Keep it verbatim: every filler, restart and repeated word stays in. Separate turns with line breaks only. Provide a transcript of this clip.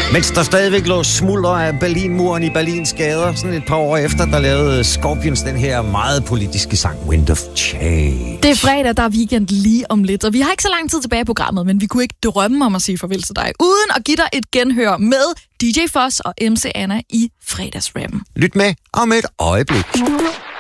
Mens der stadigvæk lå smulder af Berlinmuren i Berlins gader, sådan et par år efter, der lavede Scorpions den her meget politiske sang, Wind of Change.
Det er fredag, der er weekend lige om lidt, og vi har ikke så lang tid tilbage i programmet, men vi kunne ikke drømme om at sige farvel til dig, uden at give dig et genhør med D J Foss og M C Anna i fredagsrappen.
Lyt med om et øjeblik.